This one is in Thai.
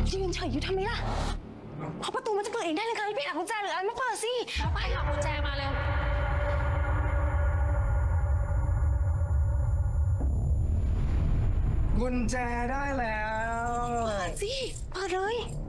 ยืนเฉยอยู่ทำไมล่ะเพราะประตูมันจะเปิดเองได้เลยค่ะพี่หากุญแจหรืออะไรมาเปิดสิไปหากุญแจมาเร็วกุญแจได้แล้วเปิดสิเปิดเลย